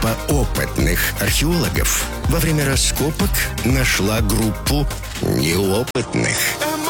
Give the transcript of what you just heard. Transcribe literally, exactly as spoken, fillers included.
Группа опытных археологов во время раскопок нашла группу неопытных.